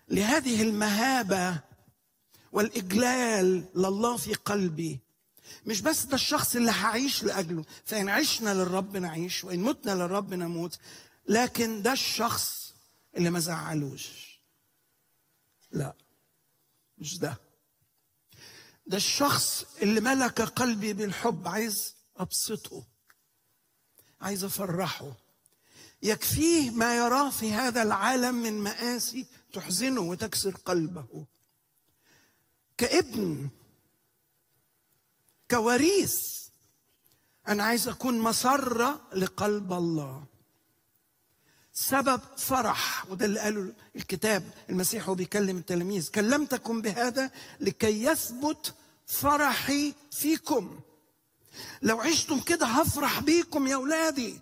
لهذه المهابة والإجلال لله في قلبي. مش بس ده الشخص اللي هعيش لأجله، فإن عشنا للرب نعيش وإن متنا للرب نموت، لكن ده الشخص اللي ما زعلوش. لا، مش ده. ده الشخص اللي ملك قلبي بالحب، عايز أبسطه، عايز أفرحه. يكفيه ما يراه في هذا العالم من مآسي تحزنه وتكسر قلبه. كابن، كوريث، أنا عايز أكون مسرة لقلب الله، سبب فرح. وده اللي قاله الكتاب، المسيح وهو بيكلم التلاميذ: كلمتكم بهذا لكي يثبت فرحي فيكم. لو عشتم كده هفرح بيكم يا أولادي،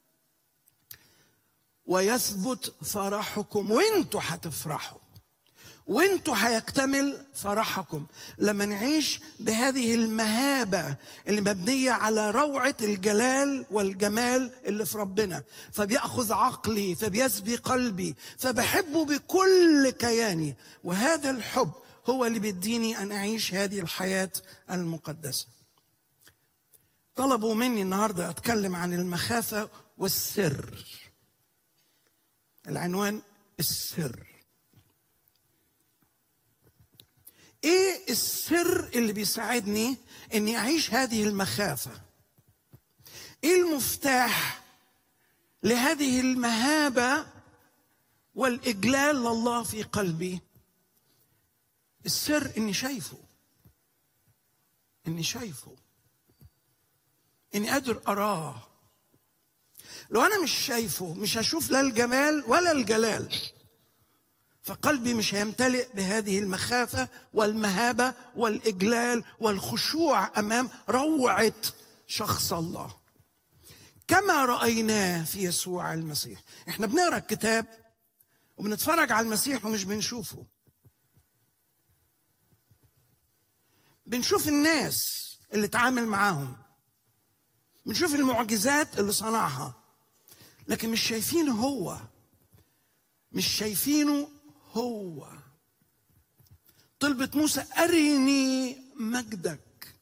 ويثبت فرحكم، وانتوا هتفرحوا، وانتوا هيكتمل فرحكم لما نعيش بهذه المهابة اللي مبنية على روعة الجلال والجمال اللي في ربنا. فبيأخذ عقلي، فبيسبي قلبي، فبحبه بكل كياني. وهذا الحب هو اللي بيديني أن أعيش هذه الحياة المقدسة. طلبوا مني النهاردة أتكلم عن المخافة والسر. العنوان السر. ايه السر اللي بيساعدني اني اعيش هذه المخافة؟ ايه المفتاح لهذه المهابة والاجلال لله في قلبي؟ السر اني شايفه، اني قادر اراه. لو انا مش شايفه مش هشوف لا الجمال ولا الجلال، فقلبي مش هيمتلئ بهذه المخافة والمهابة والإجلال والخشوع أمام روعة شخص الله كما رأيناه في يسوع المسيح. احنا بنقرأ الكتاب وبنتفرج على المسيح ومش بنشوفه. بنشوف الناس اللي اتعامل معاهم، بنشوف المعجزات اللي صنعها، لكن مش شايفينه هو. طلبت موسى: أرني مجدك،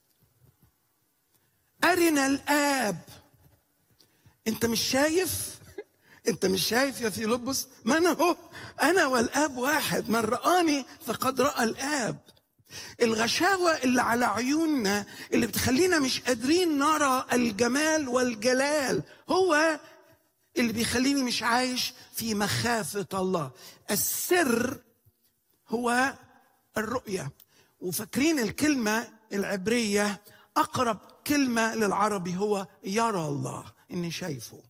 أرنا الآب. أنت مش شايف يا فيلبس؟ ما أنا والآب واحد، من رآني فقد رأى الآب. الغشاوة اللي على عيوننا اللي بتخلينا مش قادرين نرى الجمال والجلال هو اللي بيخليني مش عايش في مخافة الله. السر هو الرؤية. وفاكرين الكلمة العبرية أقرب كلمة للعربي هو يرى الله، إني شايفه.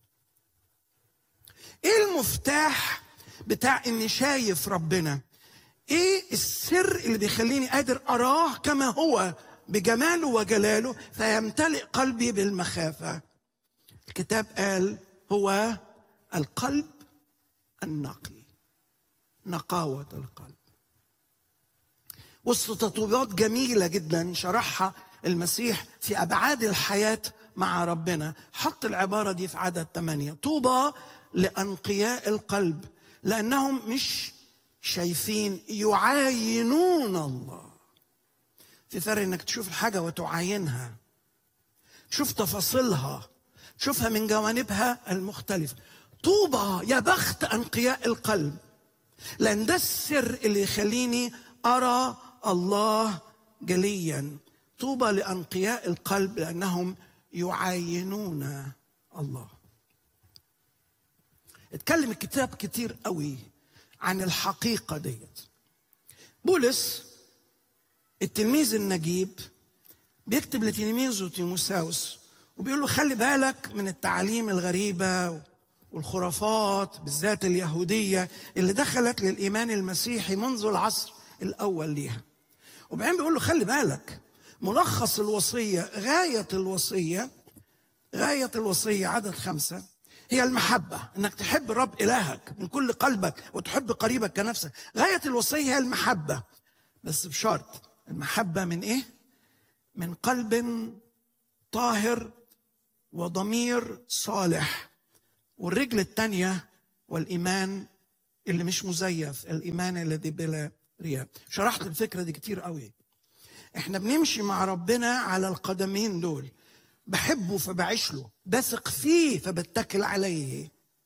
إيه المفتاح بتاع إني شايف ربنا؟ إيه السر اللي بيخليني قادر أراه كما هو بجماله وجلاله فيمتلئ قلبي بالمخافة؟ الكتاب قال هو القلب النقي، نقاوة القلب. وسط تطويبات جميلة جدا شرحها المسيح في أبعاد الحياة مع ربنا، حط العبارة دي في عدد 8: طوبى لأنقياء القلب لأنهم مش شايفين، يعاينون الله. في فرق انك تشوف الحاجة وتعاينها، تشوف تفاصيلها، تشوفها من جوانبها المختلفة. طوبى، يا بخت أنقياء القلب، لأن ده السر اللي يخليني أرى الله جليا. طوبى لأنقياء القلب لأنهم يعاينون الله. اتكلم الكتاب كتير قوي عن الحقيقة ديت. بولس التلميذ النجيب بيكتب لتلميذه تيموثاوس وبيقول له: خلي بالك من التعاليم الغريبة والخرافات بالذات اليهودية اللي دخلت للإيمان المسيحي منذ العصر الأول ليها. وبعدين بيقول له: خلي بالك، ملخص الوصية، غاية الوصية عدد 5 هي المحبة، انك تحب الرب إلهك من كل قلبك وتحب قريبك كنفسك. غاية الوصية هي المحبة، بس بشرط. المحبة من ايه؟ من قلب طاهر وضمير صالح. والرجل الثانية والإيمان اللي مش مزيف، الإيمان الذي بلا رياء. شرحت الفكرة دي كتير قوي. احنا بنمشي مع ربنا على القدمين دول، بحبه فبعيش له، بثق فيه فبتكل عليه.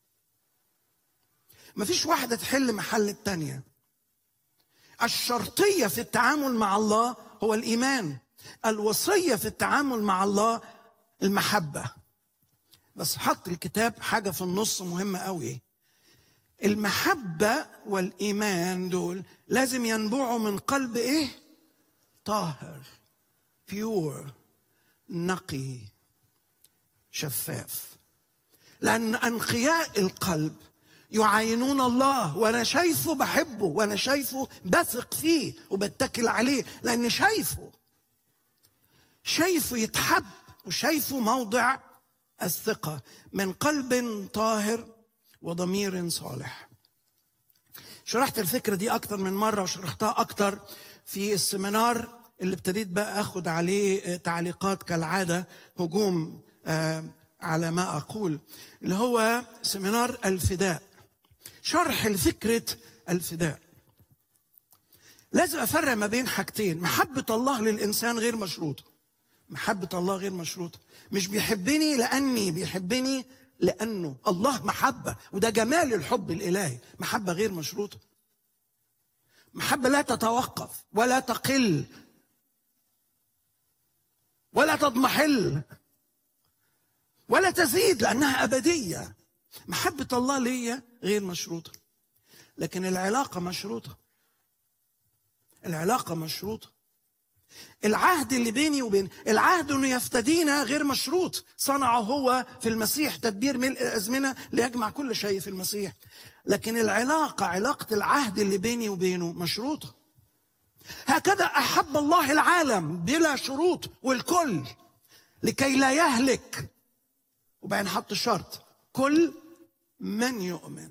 مفيش واحدة تحل محل التانية. الشرطية في التعامل مع الله هو الإيمان، الوصية في التعامل مع الله المحبة. بس حط الكتاب حاجة في النص مهمة قوي. المحبة والإيمان دول لازم ينبعوا من قلب إيه؟ طاهر، بيور، نقي، شفاف. لأن أنقياء القلب يعاينون الله، وأنا شايفه بحبه، وأنا شايفه بثق فيه وبتكل عليه، لأن شايفه يتحب، وشايفه موضع الثقة، من قلب طاهر وضمير صالح. شرحت الفكرة دي أكتر من مرة، وشرحتها أكتر في السمينار اللي ابتديت بقى أخد عليه تعليقات كالعادة، هجوم على ما أقول، اللي هو سمينار الفداء. شرح لفكرة الفداء. لازم أفرق ما بين حاجتين. محبة الله للإنسان غير مشروطة. محبة الله غير مشروطة. مش بيحبني لأني، بيحبني لأنه الله محبة، وده جمال الحب الإلهي. محبة غير مشروطة. محبة لا تتوقف ولا تقل ولا تضمحل ولا تزيد، لأنها أبدية. محبة الله ليا غير مشروطة، لكن العلاقة مشروطة. العلاقة مشروطة. العهد اللي بيني وبين، العهد انه يفتدينا غير مشروط. صنعه هو في المسيح تدبير ملء الازمنه ليجمع كل شيء في المسيح. لكن العلاقه، علاقه العهد اللي بيني وبينه مشروطه. هكذا احب الله العالم بلا شروط، والكل لكي لا يهلك. وبعدين حط شرط: كل من يؤمن.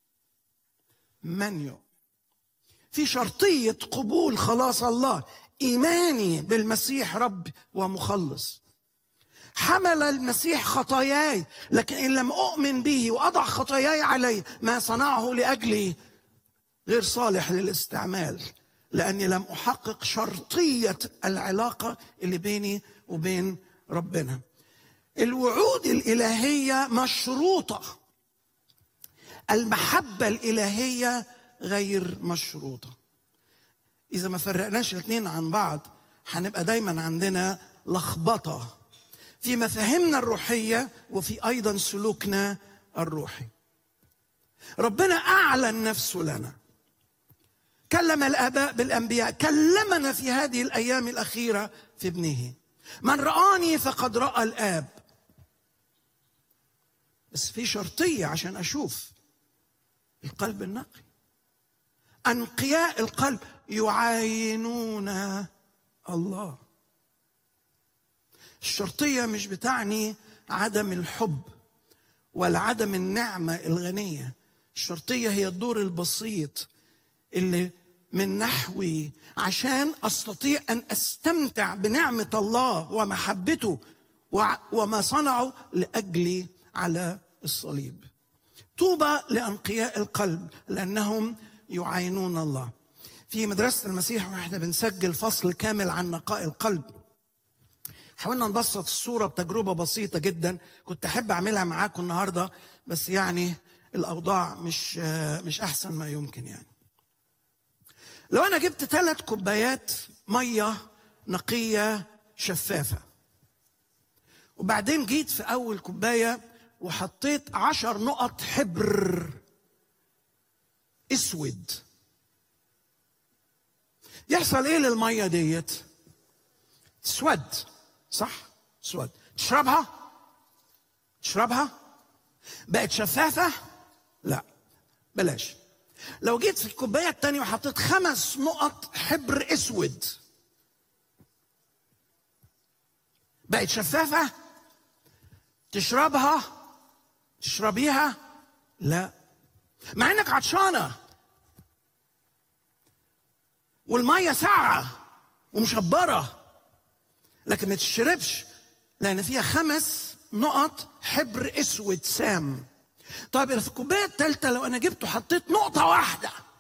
من يؤمن. في شرطيه قبول خلاص الله. إيماني بالمسيح رب ومخلص. حمل المسيح خطاياي، لكن إن لم أؤمن به وأضع خطاياي عليه، ما صنعه لأجلي غير صالح للاستعمال، لأني لم أحقق شرطية العلاقة اللي بيني وبين ربنا. الوعود الإلهية مشروطة. المحبة الإلهية غير مشروطة. إذا ما فرقناش الاثنين عن بعض هنبقى دايما عندنا لخبطة في مفاهيمنا الروحية وفي أيضا سلوكنا الروحي. ربنا أعلن نفسه لنا، كلم الآباء بالأنبياء، كلمنا في هذه الأيام الأخيرة في ابنه. من رآني فقد رأى الآب. بس في شرطية عشان أشوف: القلب النقي. أنقياء القلب يعاينون الله. الشرطية مش بتعني عدم الحب ولا عدم النعمة الغنية. الشرطية هي الدور البسيط اللي من نحوي عشان أستطيع أن أستمتع بنعمة الله ومحبته وما صنعه لأجلي على الصليب. طوبى لأنقياء القلب لأنهم يعاينون الله. في مدرسة المسيح واحنا بنسجل فصل كامل عن نقاء القلب، حاولنا نبسط الصورة بتجربة بسيطة جدا كنت أحب أعملها معاكم النهاردة، بس يعني الأوضاع مش أحسن ما يمكن. يعني لو أنا جبت 3 كوبايات مية نقية شفافة، وبعدين جيت في أول كوباية وحطيت 10 نقط حبر اسود، يحصل ايه للميه ديت؟ تسود، صح؟ تسود. تشربها بقت شفافه؟ لا، بلاش. لو جيت في الكوبايه الثانيه وحطيت 5 نقط حبر اسود، بقت شفافه؟ تشربيها؟ لا، مع انك عطشانه والميه ساقعه ومشبره، لكن ما تشربش لان فيها 5 نقط حبر اسود سام. طيب في الكوبايه الثالثه لو انا جبت وحطيت نقطه واحده